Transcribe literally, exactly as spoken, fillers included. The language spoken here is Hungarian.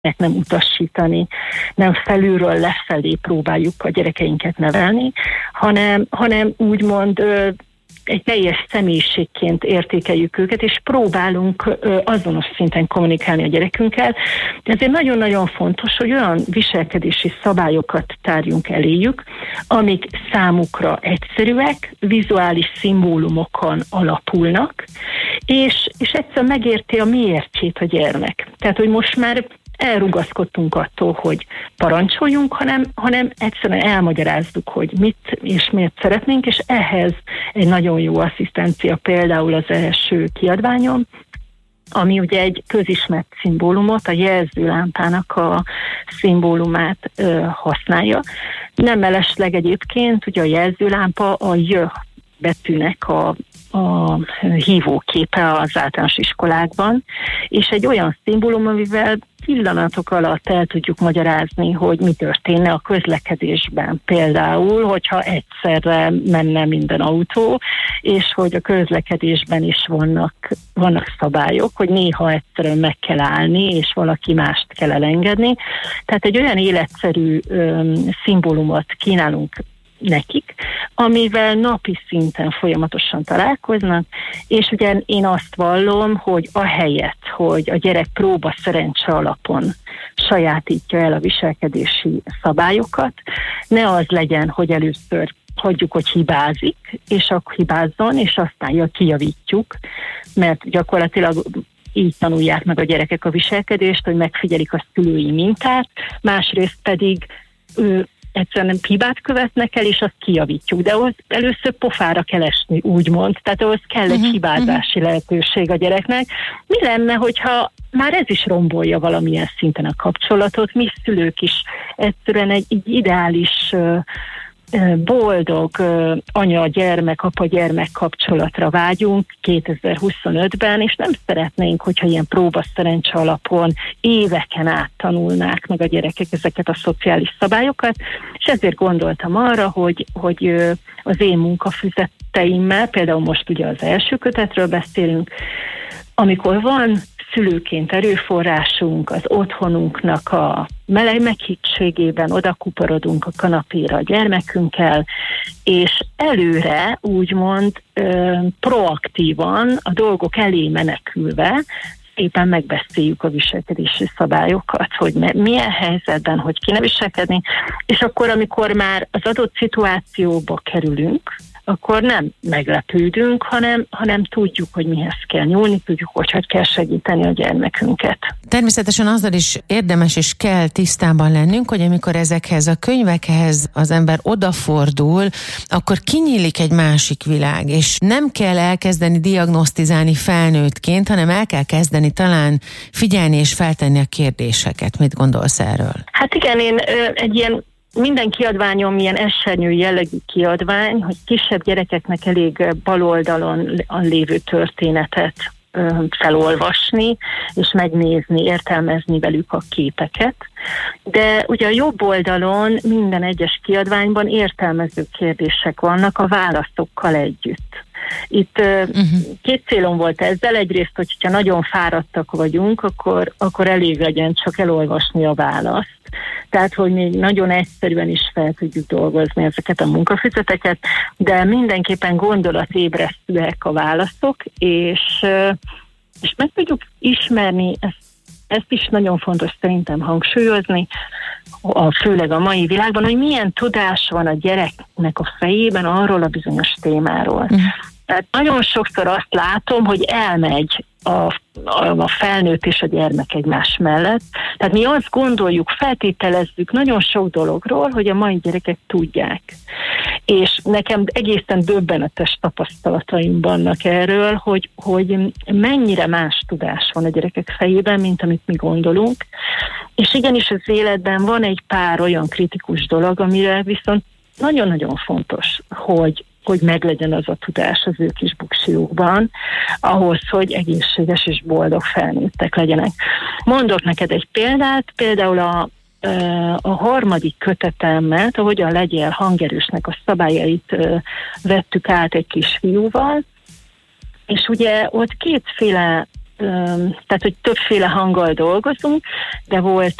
nem utasítani, nem felülről lefelé próbáljuk a gyerekeinket nevelni, hanem, hanem úgymond egy teljes személyiségként értékeljük őket, és próbálunk azonos szinten kommunikálni a gyerekünkkel. De ezért nagyon-nagyon fontos, hogy olyan viselkedési szabályokat tárjunk eléjük, amik számukra egyszerűek, vizuális szimbólumokon alapulnak, és, és egyszerűen megérti a miértjét a gyermek. Tehát, hogy most már elrugaszkodtunk attól, hogy parancsoljunk, hanem, hanem egyszerűen elmagyarázzuk, hogy mit és miért szeretnénk, és ehhez egy nagyon jó asszisztencia például az első kiadványom, ami ugye egy közismert szimbólumot, a jelzőlámpának a szimbólumát ö, használja. Nem mellesleg egyébként, ugye a jelzőlámpa a J betűnek a a hívóképe az általános iskolákban, és egy olyan szimbólum, amivel pillanatok alatt el tudjuk magyarázni, hogy mi történne a közlekedésben. Például, hogyha egyszerre menne minden autó, és hogy a közlekedésben is vannak, vannak szabályok, hogy néha egyszerűen meg kell állni, és valaki mást kell elengedni. Tehát egy olyan életszerű ö, szimbólumot kínálunk nekik, amivel napi szinten folyamatosan találkoznak, és ugye én azt vallom, hogy ahelyett, hogy a gyerek próba szerencse alapon sajátítja el a viselkedési szabályokat, ne az legyen, hogy először hagyjuk, hogy hibázik, és akkor hibázzon, és aztán kijavítjuk, mert gyakorlatilag így tanulják meg a gyerekek a viselkedést, hogy megfigyelik a szülői mintát, másrészt pedig ő egyszerűen hibát követnek el, és azt kijavítjuk. De ahhoz először pofára kell esni, úgymond. Tehát ahhoz kell egy uh-huh, hibázási uh-huh. lehetőség a gyereknek. Mi lenne, hogyha már ez is rombolja valamilyen szinten a kapcsolatot? Mi szülők is egyszerűen egy, egy ideális boldog anya-gyermek, apa-gyermek kapcsolatra vágyunk kétezer-huszonötben, és nem szeretnénk, hogyha ilyen próbaszerencse alapon éveken át tanulnák meg a gyerekek ezeket a szociális szabályokat, és ezért gondoltam arra, hogy, hogy az én munkafüzeteimmel, például most ugye az első kötetről beszélünk, amikor van szülőként erőforrásunk, az otthonunknak a meleg meghittségében odakuporodunk a kanapéra a gyermekünkkel, és előre úgymond ö, proaktívan a dolgok elé menekülve éppen megbeszéljük a viselkedési szabályokat, hogy milyen helyzetben, hogy kéne viselkedni, és akkor, amikor már az adott szituációba kerülünk, akkor nem meglepődünk, hanem, hanem tudjuk, hogy mihez kell nyúlni, tudjuk, hogy hogy kell segíteni a gyermekünket. Természetesen azzal is érdemes és kell tisztában lennünk, hogy amikor ezekhez a könyvekhez az ember odafordul, akkor kinyílik egy másik világ, és nem kell elkezdeni diagnosztizálni felnőttként, hanem el kell kezdeni talán figyelni és feltenni a kérdéseket. Mit gondolsz erről? Hát igen, én egy ilyen minden kiadványom ilyen esernyő jellegű kiadvány, hogy kisebb gyerekeknek elég baloldalon lévő történetet ö, felolvasni, és megnézni, értelmezni velük a képeket. De ugye a jobb oldalon minden egyes kiadványban értelmező kérdések vannak a válaszokkal együtt. Itt uh-huh. két célom volt ezzel, egyrészt, hogyha nagyon fáradtak vagyunk, akkor, akkor elég legyen csak elolvasni a választ. Tehát, hogy még nagyon egyszerűen is fel tudjuk dolgozni ezeket a munkafüzeteket, de mindenképpen gondolatébresztőek a válaszok, és, és meg tudjuk ismerni, ezt, ezt is nagyon fontos szerintem hangsúlyozni, a, főleg a mai világban, hogy milyen tudás van a gyereknek a fejében arról a bizonyos témáról. Uh-huh. Tehát nagyon sokszor azt látom, hogy elmegy a, a, a felnőtt és a gyermek egymás mellett. Tehát mi azt gondoljuk, feltételezzük nagyon sok dologról, hogy a mai gyerekek tudják. És nekem egészen döbbenetes tapasztalataim vannak erről, hogy, hogy mennyire más tudás van a gyerekek fejében, mint amit mi gondolunk. És igenis az életben van egy pár olyan kritikus dolog, amire viszont nagyon-nagyon fontos, hogy hogy meglegyen az a tudás az ő kis buksiukban, ahhoz, hogy egészséges és boldog felnőttek legyenek. Mondok neked egy példát, például a, a harmadik kötetemet, ahogyan legyél hangerősnek a szabályait vettük át egy kisfiúval, és ugye ott kétféle tehát hogy többféle hanggal dolgozunk, de volt